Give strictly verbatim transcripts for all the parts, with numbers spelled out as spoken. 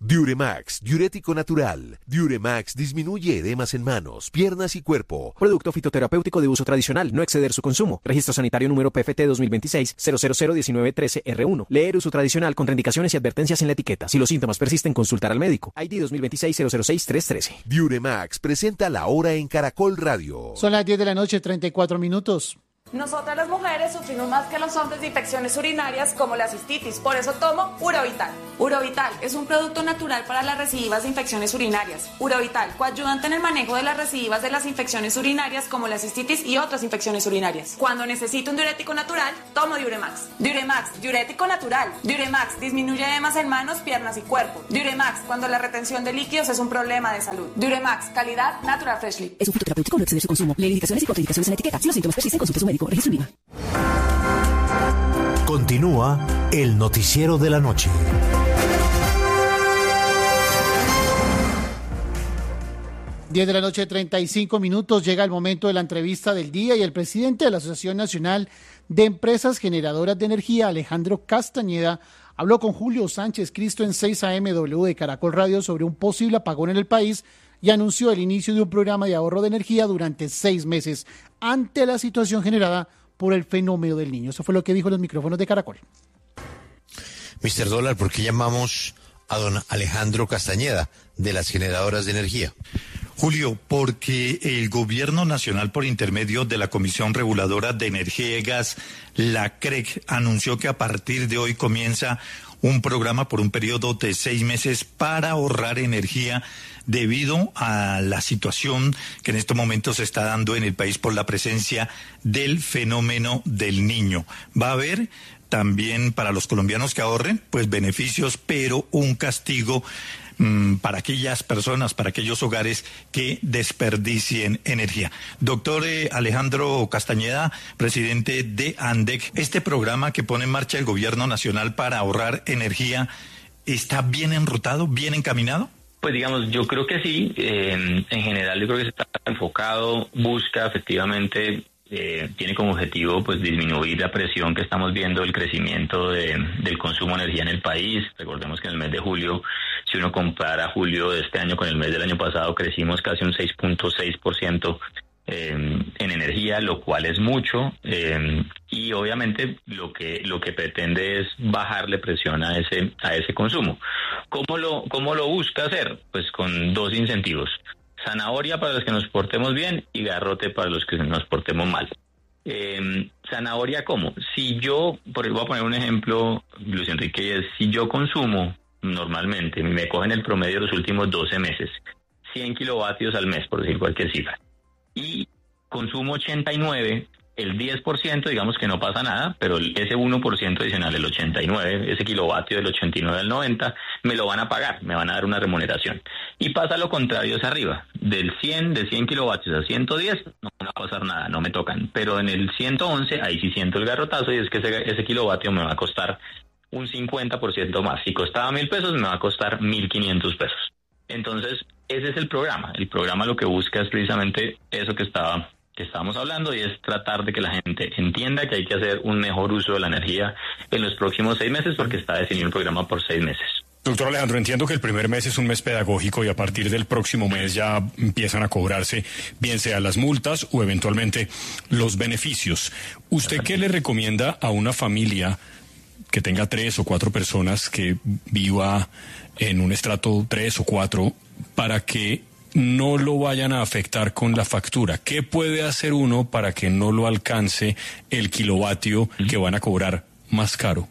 Diuremax, diurético natural. Diuremax disminuye edemas en manos, piernas y cuerpo. Producto fitoterapéutico de uso tradicional, no exceder su consumo. Registro sanitario número P F T dos mil veintiséis cero cero cero diecinueve trece R uno. Leer uso tradicional, contraindicaciones y advertencias en la etiqueta. Si los síntomas persisten, consultar al médico. I D dos mil veintiséis cero cero seis tres trece. Diuremax presenta La Hora en Caracol Radio. Son las diez de la noche, treinta y cuatro minutos. Nosotras las mujeres sufrimos más que los hombres de infecciones urinarias como la cistitis, por eso tomo Urovital. Urovital es un producto natural para las recidivas de infecciones urinarias. Urovital, coayudante en el manejo de las recidivas de las infecciones urinarias como la cistitis y otras infecciones urinarias. Cuando necesito un diurético natural, tomo Diuremax. Diuremax, diurético natural. Diuremax disminuye edemas en manos, piernas y cuerpo. Diuremax, cuando la retención de líquidos es un problema de salud. Diuremax, calidad Natural Fresh Lip. Es un fitoterapéutico, no exceder su consumo. Lee indicaciones y contraindicaciones en la etiqueta. Si los síntomas persisten, consulte a su médico. Registro INVIMA. Continúa el noticiero de la noche. diez de la noche, treinta y cinco minutos. Llega el momento de la entrevista del día y el presidente de la Asociación Nacional de Empresas Generadoras de Energía, Alejandro Castañeda, habló con Julio Sánchez Cristo en seis A M W de Caracol Radio sobre un posible apagón en el país y anunció el inicio de un programa de ahorro de energía durante seis meses ante la situación generada por el fenómeno del Niño. Eso fue lo que dijo en los micrófonos de Caracol. mister Dólar, ¿por qué llamamos a don Alejandro Castañeda de las generadoras de energía? Julio, porque el Gobierno Nacional, por intermedio de la Comisión Reguladora de Energía y Gas, la C R E G, anunció que a partir de hoy comienza un programa por un periodo de seis meses para ahorrar energía debido a la situación que en estos momentos se está dando en el país por la presencia del fenómeno del Niño. Va a haber también para los colombianos que ahorren, pues beneficios, pero un castigo mmm, para aquellas personas, para aquellos hogares que desperdicien energía. Doctor eh, Alejandro Castañeda, presidente de ANDEC, este programa que pone en marcha el Gobierno Nacional para ahorrar energía, ¿está bien enrutado, bien encaminado? Pues digamos, yo creo que sí. Eh, en general yo creo que se está enfocado, busca efectivamente, eh, tiene como objetivo pues disminuir la presión que estamos viendo del crecimiento de, del consumo de energía en el país. Recordemos que en el mes de julio, si uno compara julio de este año con el mes del año pasado, crecimos casi un seis punto seis por ciento eh, en energía, lo cual es mucho, eh, y obviamente lo que lo que pretende es bajarle presión a ese a ese consumo. ¿Cómo lo cómo lo busca hacer? Pues con dos incentivos: zanahoria para los que nos portemos bien y garrote para los que nos portemos mal. Eh, zanahoria, ¿cómo? Si yo, por voy a poner un ejemplo, Luis Enrique, es si yo consumo normalmente, me cogen el promedio de los últimos doce meses, cien kilovatios al mes, por decir cualquier cifra, y consumo ochenta y nueve, el diez por ciento, digamos que no pasa nada, pero ese uno por ciento adicional, el ochenta y nueve, ese kilovatio del ochenta y nueve al noventa, me lo van a pagar, me van a dar una remuneración. Y pasa lo contrario hacia arriba, del cien, de cien kilovatios a ciento diez, no me va a pasar nada, no me tocan. Pero en el ciento once, ahí sí siento el garrotazo, y es que ese, ese kilovatio me va a costar un cincuenta por ciento más. Si costaba mil pesos, me va a costar mil quinientos pesos. Entonces, ese es el programa. El programa lo que busca es precisamente eso que estaba que estábamos hablando, y es tratar de que la gente entienda que hay que hacer un mejor uso de la energía en los próximos seis meses, porque está definido el programa por seis meses. Doctor Alejandro, entiendo que el primer mes es un mes pedagógico y a partir del próximo mes ya empiezan a cobrarse, bien sea las multas o eventualmente los beneficios. ¿Usted qué le recomienda a una familia que tenga tres o cuatro personas, que viva en un estrato tres o cuatro, para que no lo vayan a afectar con la factura? ¿Qué puede hacer uno para que no lo alcance el kilovatio que van a cobrar más caro?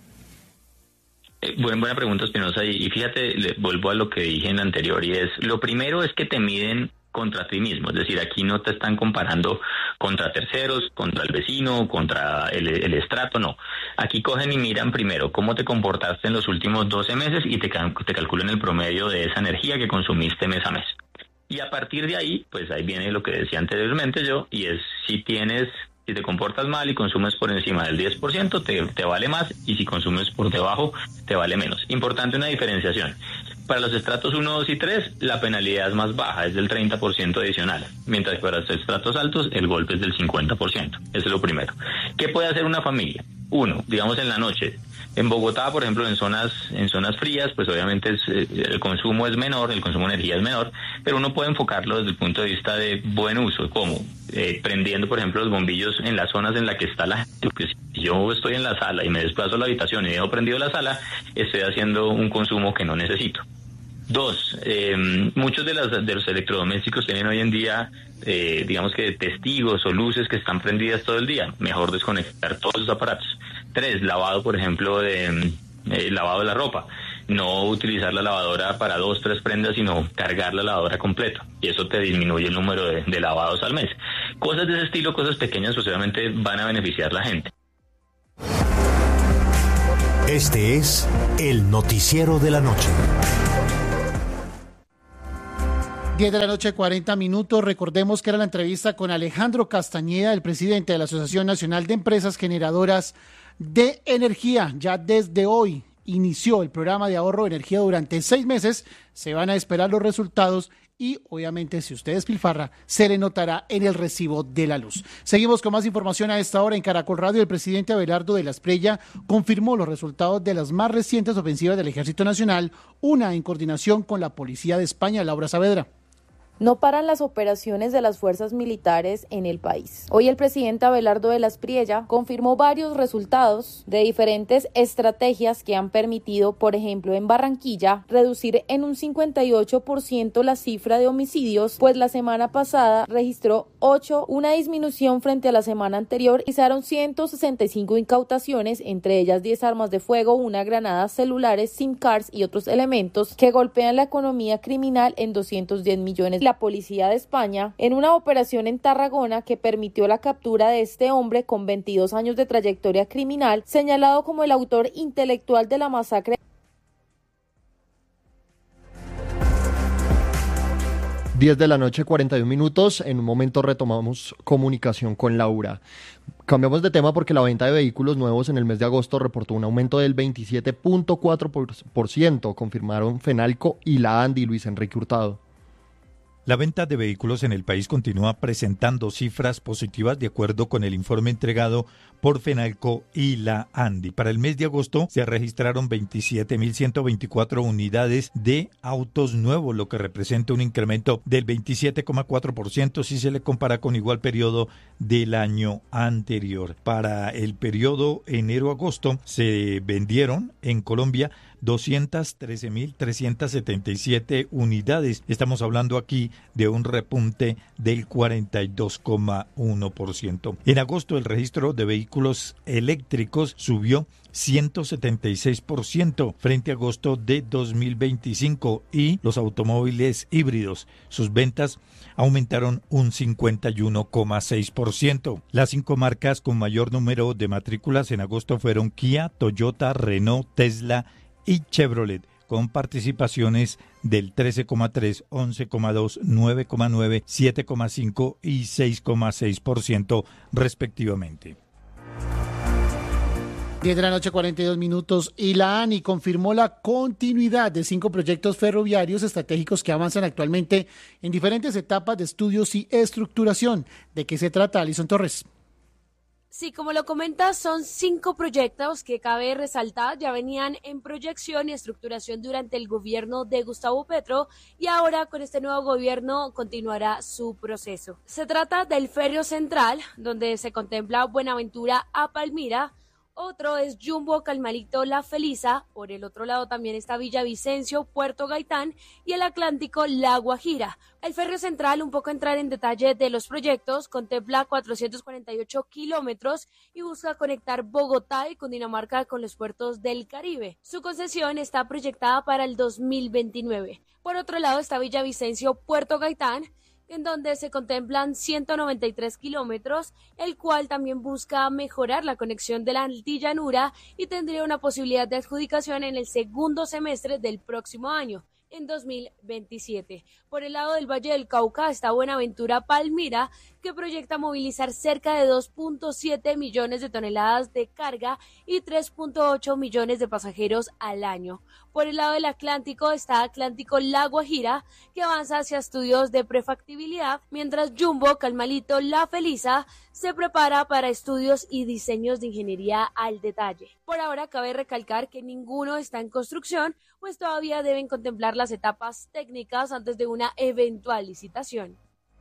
Eh, buena, buena pregunta, Espinosa, y, y fíjate, le, vuelvo a lo que dije en anterior, y es, lo primero es que te miden contra ti mismo, es decir, aquí no te están comparando contra terceros, contra el vecino, contra el, el estrato, no. Aquí cogen y miran primero cómo te comportaste en los últimos doce meses y te, te calculan el promedio de esa energía que consumiste mes a mes. Y a partir de ahí, pues ahí viene lo que decía anteriormente yo, y es si tienes, si te comportas mal y consumes por encima del diez por ciento, te, te vale más, y si consumes por debajo, te vale menos. Importante una diferenciación. Para los estratos uno, dos y tres, la penalidad es más baja, es del treinta por ciento adicional, mientras que para los estratos altos, el golpe es del cincuenta por ciento. Eso es lo primero. ¿Qué puede hacer una familia? Uno, digamos en la noche, En Bogotá, por ejemplo, en zonas en zonas frías, pues obviamente es, eh, el consumo es menor, el consumo de energía es menor, pero uno puede enfocarlo desde el punto de vista de buen uso, como eh, prendiendo, por ejemplo, los bombillos en las zonas en las que está la gente. Porque si yo estoy en la sala y me desplazo a la habitación y dejo prendido la sala, estoy haciendo un consumo que no necesito. Dos, eh, muchos de, las, de los electrodomésticos tienen hoy en día, eh, digamos que testigos o luces que están prendidas todo el día. Mejor desconectar todos los aparatos. Tres, lavado, por ejemplo, de eh, lavado de la ropa. No utilizar la lavadora para dos, tres prendas, sino cargar la lavadora completa. Y eso te disminuye el número de, de lavados al mes. Cosas de ese estilo, cosas pequeñas, pues obviamente van a beneficiar a la gente. Este es el noticiero de la noche. diez de la noche, cuarenta minutos. Recordemos que era la entrevista con Alejandro Castañeda, el presidente de la Asociación Nacional de Empresas Generadoras de Energía. Ya desde hoy inició el programa de ahorro de energía durante seis meses. Se van a esperar los resultados y obviamente si usted despilfarra, se le notará en el recibo de la luz. Seguimos con más información a esta hora en Caracol Radio. El presidente Abelardo de la Espriella confirmó los resultados de las más recientes ofensivas del Ejército Nacional, una en coordinación con la Policía de España. Laura Saavedra. No paran las operaciones de las fuerzas militares en el país. Hoy el presidente Abelardo de la Espriella confirmó varios resultados de diferentes estrategias que han permitido, por ejemplo, en Barranquilla, reducir en un cincuenta y ocho por ciento la cifra de homicidios, pues la semana pasada registró ocho, una disminución frente a la semana anterior. Realizaron ciento sesenta y cinco incautaciones, entre ellas diez armas de fuego, una granada, celulares, SIM cards y otros elementos que golpean la economía criminal en doscientos diez millones. La Policía de España, en una operación en Tarragona que permitió la captura de este hombre con veintidós años de trayectoria criminal, señalado como el autor intelectual de la masacre. diez de la noche, cuarenta y un minutos. En un momento retomamos comunicación con Laura. Cambiamos de tema porque la venta de vehículos nuevos en el mes de agosto reportó un aumento del veintisiete punto cuatro por ciento, confirmaron Fenalco y la ANDI. Luis Enrique Hurtado. La venta de vehículos en el país continúa presentando cifras positivas de acuerdo con el informe entregado por Fenalco y la ANDI. Para el mes de agosto se registraron veintisiete mil ciento veinticuatro unidades de autos nuevos, lo que representa un incremento del veintisiete coma cuatro por ciento si se le compara con igual periodo del año anterior. Para el periodo enero-agosto se vendieron en Colombia doscientas trece mil trescientas setenta y siete unidades. Estamos hablando aquí de un repunte del cuarenta y dos coma uno por ciento. En agosto el registro de vehículos eléctricos subió ciento setenta y seis por ciento frente a agosto de dos mil veinticinco y los automóviles híbridos, sus ventas aumentaron un cincuenta y uno coma seis por ciento. Las cinco marcas con mayor número de matrículas en agosto fueron Kia, Toyota, Renault, Tesla y Chevrolet, con participaciones del trece coma tres, once coma dos, nueve coma nueve, siete coma cinco y seis coma seis por ciento respectivamente. diez de la noche, cuarenta y dos minutos, y la ANI confirmó la continuidad de cinco proyectos ferroviarios estratégicos que avanzan actualmente en diferentes etapas de estudios y estructuración. ¿De qué se trata, Alison Torres? Sí, como lo comentas, son cinco proyectos que cabe resaltar, ya venían en proyección y estructuración durante el gobierno de Gustavo Petro y ahora con este nuevo gobierno continuará su proceso. Se trata del Ferrio Central, donde se contempla Buenaventura a Palmira. Otro es Jumbo Calmarito La Feliza, por el otro lado también está Villavicencio, Puerto Gaitán y el Atlántico La Guajira. El Ferrio Central, un poco entrar en detalle de los proyectos, contempla cuatrocientos cuarenta y ocho kilómetros y busca conectar Bogotá y Cundinamarca con los puertos del Caribe. Su concesión está proyectada para el dos mil veintinueve. Por otro lado está Villavicencio, Puerto Gaitán, en donde se contemplan ciento noventa y tres kilómetros, el cual también busca mejorar la conexión de la altillanura y tendría una posibilidad de adjudicación en el segundo semestre del próximo año, en dos mil veintisiete. Por el lado del Valle del Cauca está Buenaventura Palmira, que proyecta movilizar cerca de dos punto siete millones de toneladas de carga y tres punto ocho millones de pasajeros al año. Por el lado del Atlántico está Atlántico La Guajira, que avanza hacia estudios de prefactibilidad, mientras Jumbo Calmalito La Felisa se prepara para estudios y diseños de ingeniería al detalle. Por ahora cabe recalcar que ninguno está en construcción, pues todavía deben contemplar las etapas técnicas antes de una eventual licitación.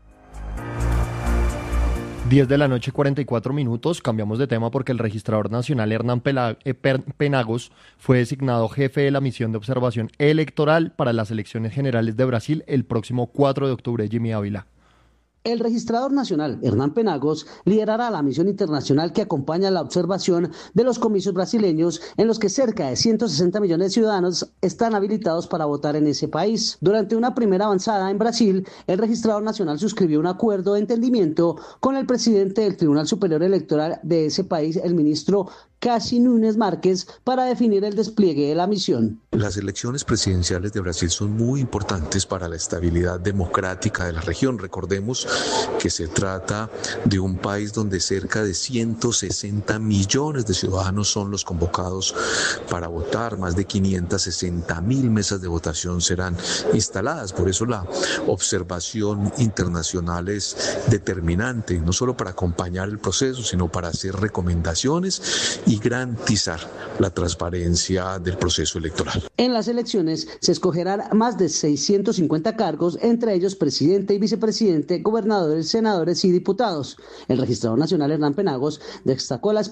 diez de la noche, cuarenta y cuatro minutos. Cambiamos de tema porque el registrador nacional Hernán Penagos fue designado jefe de la misión de observación electoral para las elecciones generales de Brasil el próximo cuatro de octubre. Jimmy Ávila. El registrador nacional, Hernán Penagos, liderará la misión internacional que acompaña la observación de los comicios brasileños, en los que cerca de ciento sesenta millones de ciudadanos están habilitados para votar en ese país. Durante una primera avanzada en Brasil, el registrador nacional suscribió un acuerdo de entendimiento con el presidente del Tribunal Superior Electoral de ese país, el ministro Cássio Nunes Marques, para definir el despliegue de la misión. Las elecciones presidenciales de Brasil son muy importantes para la estabilidad democrática de la región. Recordemos que se trata de un país donde cerca de ciento sesenta millones de ciudadanos son los convocados para votar. Más de quinientas sesenta mil mesas de votación serán instaladas. Por eso la observación internacional es determinante, no solo para acompañar el proceso, sino para hacer recomendaciones y garantizar la transparencia del proceso electoral. En las elecciones se escogerán más de seiscientos cincuenta cargos, entre ellos presidente y vicepresidente, gobernadores, senadores y diputados. El registrador nacional Hernán Penagos destacó la